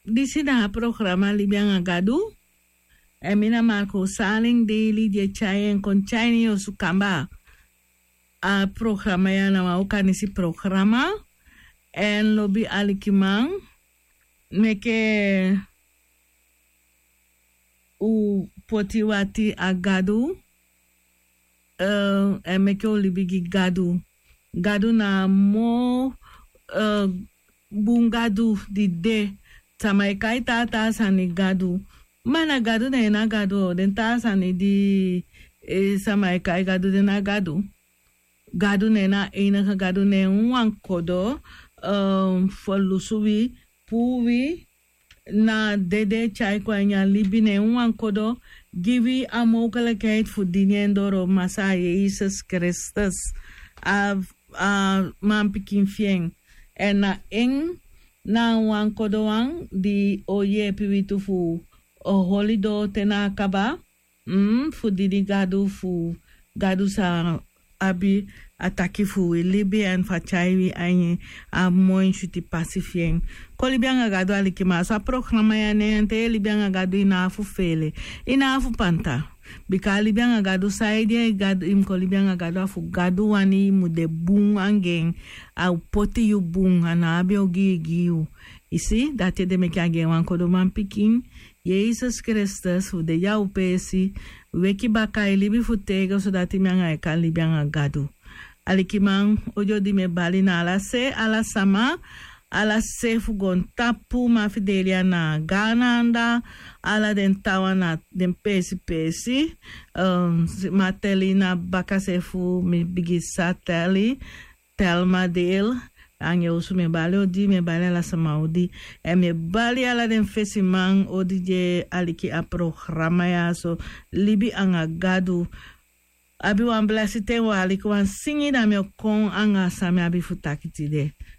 disi na programa libianga gadu. E mina Marco Saling daily je chayen con chini o sukamba. A programa ya na mauka nisi programa. En lobi alikimang. Meke u potiwati a gadu. En meke o libigi gadu. Gadu na mo bungadu di de. Tamaikai tata sani gadu. Mana gadu na ina gadu den ta sani di samai kai gadu de na gadu. Gadu na ina ka gadu ne wan kodo folusuwi puwi na dede chai kwa nya libi ne wan kodo givi a mogelijkheid voor diniendoro masa Jesus Christus a man pikin fieng en na na wan kodo wan di oye piwitu fu o holido tena kaba fu didi gadu sa abi ataki fu libi en fachaiwi anye a moin shuti pasifien ko libianga gadu alikima sa programa ya nente libianga gadu ina fu fele ina fu panta bika libianga gadu saide gadu ko libianga gadu fu gadu wani mude bung angen a poti yu bung ana abi ogi giu isi date de me kage wan kodo man pikin Jesus Christus fu de ya upesi weki baka libi futega so dati mianga e kan libianga gadu alikimang ojo di me bali na ala sama ala se fugon tapu ma fidelia na gananda ala den tawa na den pesi mateli na baka se fu me bigi sateli telma del ange usu me bali odi me bali ala sama odi e me bali ala den fesimang odi je aliki a programa ya so libi anga gadu abi wan blasite wa aliki wan singi na me kon anga sami abi futakiti de